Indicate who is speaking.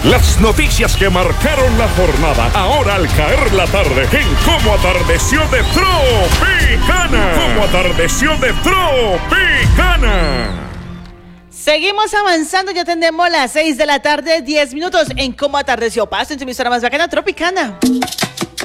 Speaker 1: Las noticias que marcaron la jornada, ahora al caer la tarde, en Cómo Atardeció de Tropicana. Cómo Atardeció de Tropicana.
Speaker 2: Seguimos avanzando, ya tendremos las 6 de la tarde, 10 minutos en Cómo Atardeció. Paso en su emisora más bacana, Tropicana.